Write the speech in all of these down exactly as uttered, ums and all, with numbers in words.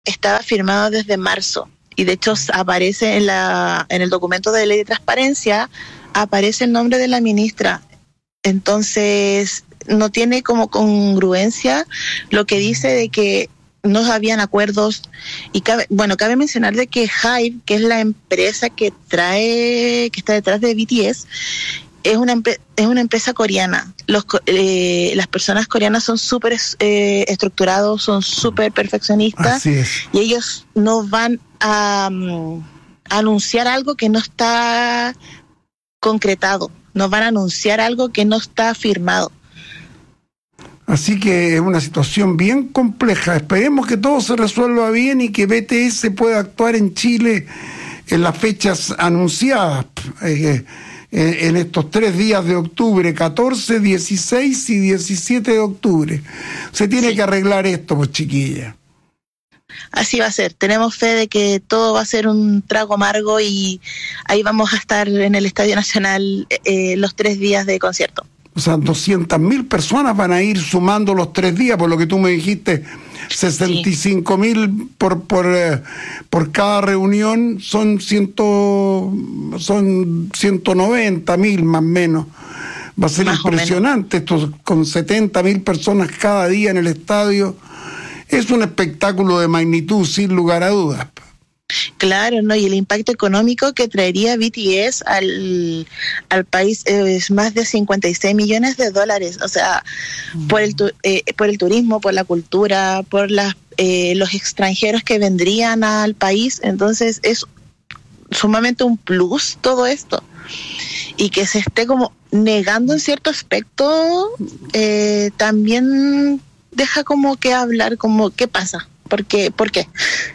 estaba firmado desde marzo. Y de hecho aparece en la en el documento de ley de transparencia, aparece el nombre de la ministra. Entonces no tiene como congruencia lo que dice de que no habían acuerdos. Y cabe, bueno, cabe mencionar de que Hybe, que es la empresa que trae, que está detrás de B T S, es una es una empresa coreana. Los eh, las personas coreanas son súper eh, estructurados, son súper perfeccionistas. Así es. Y ellos no van a, um, a anunciar algo que no está concretado, no van a anunciar algo que no está firmado. Así que es una situación bien compleja. Esperemos que todo se resuelva bien y que B T S pueda actuar en Chile en las fechas anunciadas, eh, en estos tres días de octubre, catorce, dieciséis y diecisiete de octubre. Se tiene sí. que arreglar esto, pues, chiquilla. Así va a ser. Tenemos fe de que todo va a ser un trago amargo y ahí vamos a estar en el Estadio Nacional eh, los tres días de concierto. O sea, doscientas mil personas van a ir sumando los tres días, por lo que tú me dijiste, sesenta y cinco mil sí. por por eh, por cada reunión, son ciento, son ciento noventa mil más o menos. Va a ser más impresionante esto, con setenta mil personas cada día en el estadio. Es un espectáculo de magnitud, sin lugar a dudas. Claro, ¿no? Y el impacto económico que traería B T S al, al país es más de cincuenta y seis millones de dólares. O sea, mm. por el eh, por el turismo, por la cultura, por las eh, los extranjeros que vendrían al país. Entonces es sumamente un plus todo esto. Y que se esté como negando en cierto aspecto, eh, también deja como que hablar, como qué pasa, por qué, por qué.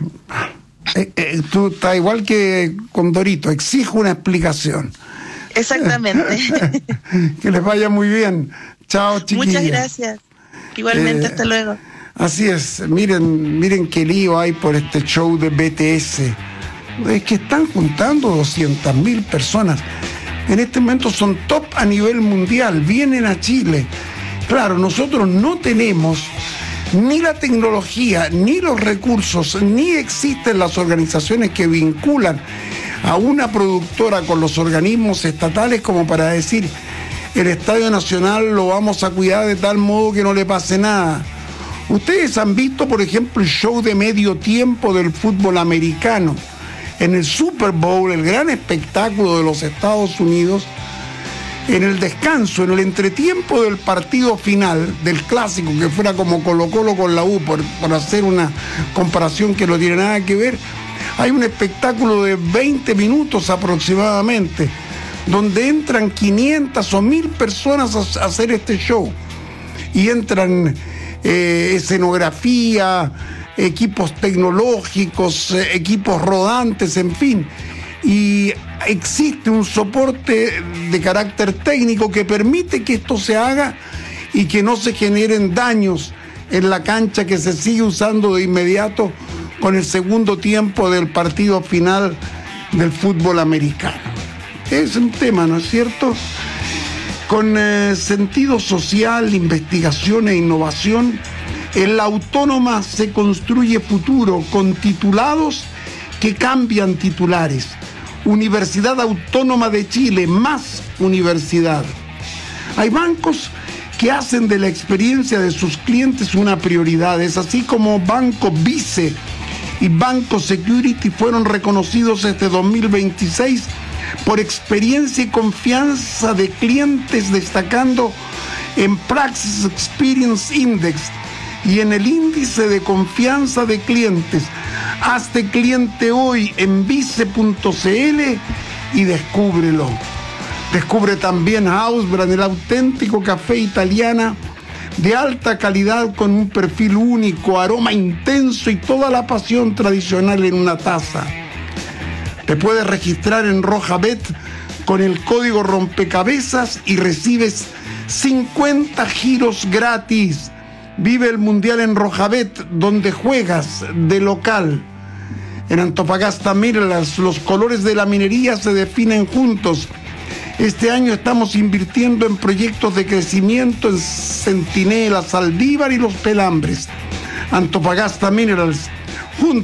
Eh, eh, tú estás igual que con Dorito, exijo una explicación. Exactamente. Que les vaya muy bien. Chao, chiquillas. Muchas gracias. Igualmente, eh, hasta luego. Así es, miren, miren qué lío hay por este show de B T S. Es que están juntando doscientas mil personas. En este momento son top a nivel mundial, vienen a Chile. Claro, nosotros no tenemos ni la tecnología, ni los recursos, ni existen las organizaciones que vinculan a una productora con los organismos estatales como para decir, el Estadio Nacional lo vamos a cuidar de tal modo que no le pase nada. Ustedes han visto, por ejemplo, el show de medio tiempo del fútbol americano. En el Super Bowl, el gran espectáculo de los Estados Unidos, en el descanso, en el entretiempo del partido final, del clásico, que fuera como Colo Colo con la U, por, por hacer una comparación que no tiene nada que ver, hay un espectáculo de veinte minutos aproximadamente, donde entran quinientas o mil personas a, a hacer este show. Y entran eh, escenografía, equipos tecnológicos, eh, equipos rodantes, en fin. Y existe un soporte de carácter técnico que permite que esto se haga y que no se generen daños en la cancha, que se sigue usando de inmediato con el segundo tiempo del partido final del fútbol americano. Es un tema, ¿no es cierto? Con eh, sentido social, investigación e innovación, en la Autónoma se construye futuro con titulados que cambian titulares. Universidad Autónoma de Chile, más universidad. Hay bancos que hacen de la experiencia de sus clientes una prioridad. Es así como Banco Vice y Banco Security fueron reconocidos este dos mil veintiséis por experiencia y confianza de clientes, destacando en Praxis Experience Index y en el índice de confianza de clientes. Hazte cliente hoy en vice punto c l y descúbrelo. Descubre también Hausbrand, el auténtico café italiana de alta calidad con un perfil único, aroma intenso y toda la pasión tradicional en una taza. Te puedes registrar en Rojabet con el código rompecabezas y recibes cincuenta giros gratis. Vive el Mundial en Rojabet, donde juegas de local. En Antofagasta Minerals, los colores de la minería se definen juntos. Este año estamos invirtiendo en proyectos de crecimiento en Centinela, Saldívar y Los Pelambres. Antofagasta Minerals, junto